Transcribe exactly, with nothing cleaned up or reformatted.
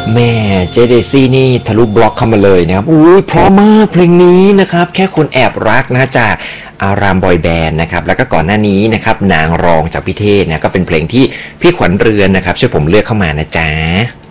แม่เจเดซี่นี่ทะลุบล็อกเข้ามาเลยนะครับอุ้ยเพราะมากเพลงนี้นะครับแค่คนแอบรักนะจากอารามบอยแบนด์นะครับแล้วก็ก่อนหน้านี้นะครับนางรองจากพิเทศนะก็เป็นเพลงที่พี่ขวัญเรือนนะครับช่วยผมเลือกเข้ามานะจ๊ะ